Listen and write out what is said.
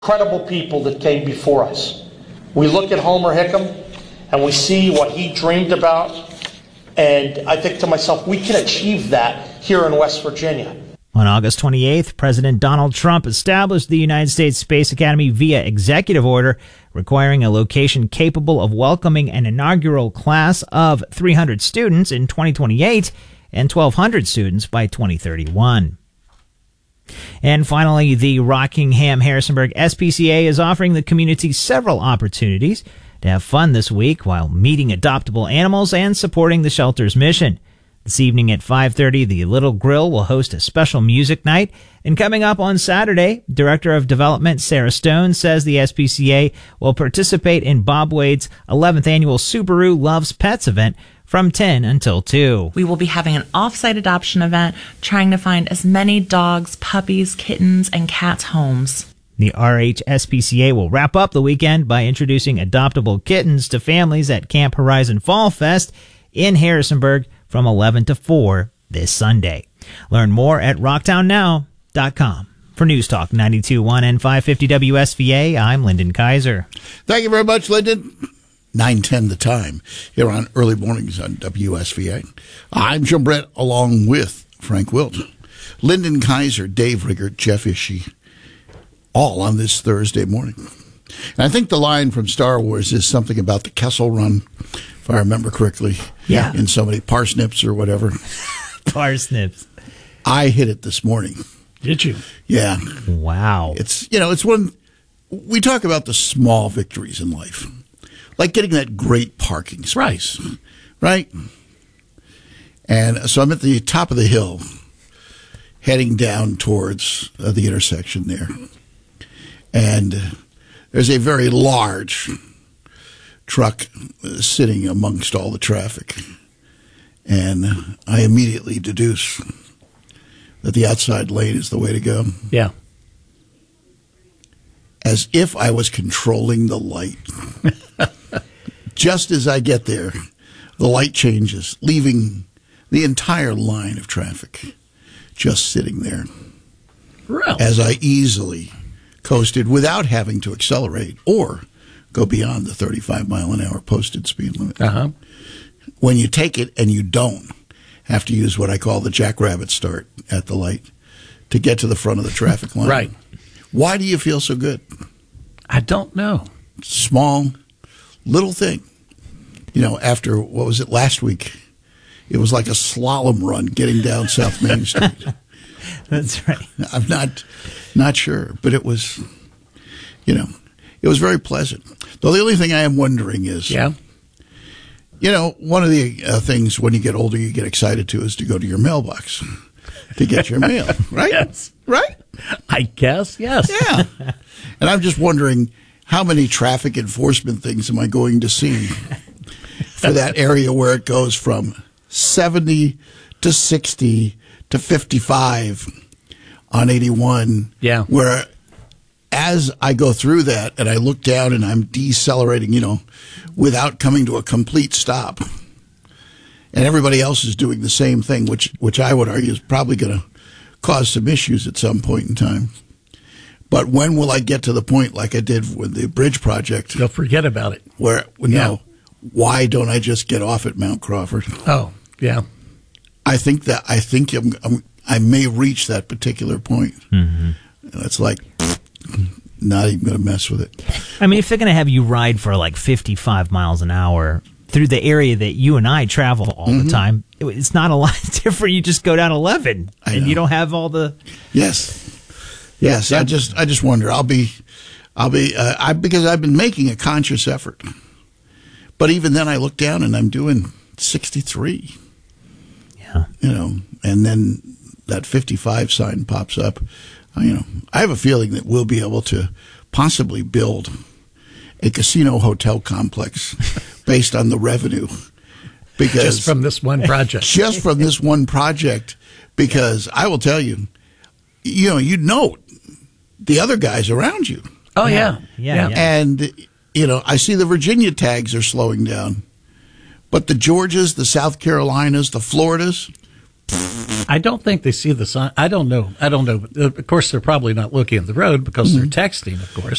Incredible people that came before us. We look at Homer Hickam and we see what he dreamed about, and I think to myself, we can achieve that here in West Virginia. On August 28th, President Donald Trump established the United States Space Academy via executive order, requiring a location capable of welcoming an inaugural class of 300 students in 2028 and 1,200 students by 2031. And finally, the Rockingham-Harrisonburg SPCA is offering the community several opportunities to have fun this week while meeting adoptable animals and supporting the shelter's mission. This evening at 5:30, the Little Grill will host a special music night. And coming up on Saturday, Director of Development Sarah Stone says the SPCA will participate in Bob Wade's 11th annual Subaru Loves Pets event from 10 until 2. We will be having an off-site adoption event, trying to find as many dogs, puppies, kittens, and cats homes. The RHSPCA will wrap up the weekend by introducing adoptable kittens to families at Camp Horizon Fall Fest in Harrisonburg from 11 to 4 this Sunday. Learn more at rocktownnow.com. For News Talk 92.1 and 550 WSVA, I'm Lyndon Kaiser. Thank you very much, Lyndon. 9:10 the time here on Early Mornings on WSVA. I'm Jim Brett along with Frank Wilt, Lyndon Kaiser, Dave Riggert, Jeff Ishii, all on this Thursday morning. And I think the line from Star Wars is something about the Kessel Run, if I remember correctly. Yeah. In so many parsnips or whatever. Parsnips. I hit it this morning. Did you? Yeah. Wow. It's one, we talk about the small victories in life. Like getting that great parking space. Right? And so I'm at the top of the hill, heading down towards the intersection there. And there's a very large truck sitting amongst all the traffic. And I immediately deduce that the outside lane is the way to go. Yeah. As if I was controlling the light. Just as I get there, the light changes, leaving the entire line of traffic just sitting there. Really? As I easily coasted without having to accelerate or go beyond the 35-mile-an-hour posted speed limit. Uh-huh. When you take it and you don't have to use what I call the jackrabbit start at the light to get to the front of the traffic line. Right. Why do you feel so good? I don't know. Small, little thing. You know, after, what was it, last week? It was like a slalom run getting down South Main Street. That's right. I'm not sure, but it was, it was very pleasant. Though the only thing I am wondering is, one of the things when you get older you get excited to is to go to your mailbox to get your mail, right? Yes. Right? I guess, yes. Yeah. And I'm just wondering, how many traffic enforcement things am I going to see for that area where it goes from 70 to 60 to 55 on 81? Yeah. Where as I go through that and I look down and I'm decelerating, without coming to a complete stop, and everybody else is doing the same thing, which I would argue is probably going to cause some issues at some point in time. But when will I get to the point like I did with the bridge project? They'll forget about it. Where, why don't I just get off at Mount Crawford? Oh, yeah. I think I may reach that particular point. Mm-hmm. And it's like, not even going to mess with it. I mean, if they're going to have you ride for like 55 miles an hour through the area that you and I travel all the time, it's not a lot different. You just go down 11 and you don't have all the... Yes. Yes. I just wonder. Because I've been making a conscious effort. But even then I look down and I'm doing 63. Yeah. And then that 55 sign pops up. I have a feeling that we'll be able to possibly build a casino hotel complex based on the revenue. Because just from this one project. Just from this one project. Because I will tell you, you'd note the other guys around you. Oh, yeah. And, I see the Virginia tags are slowing down. But the Georgias, the South Carolinas, the Floridas, I don't think they see the sign. I don't know. Of course, they're probably not looking at the road because they're texting, of course.